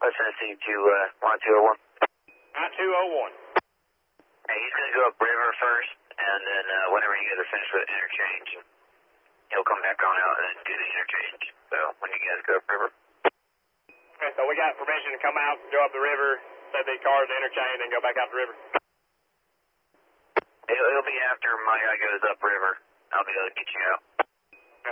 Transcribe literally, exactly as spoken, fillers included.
West Tennessee to uh, line two oh one. Line two oh one. Hey, he's going to go up river first, and then uh, whenever you guys are finished with interchange, he'll come back on out and do the interchange. So when you guys go up river. Okay, so we got permission to come out, go up the river, set these cars to interchange, and go back out the river. It'll, it'll be after my guy goes up river. I'll be able to get you out.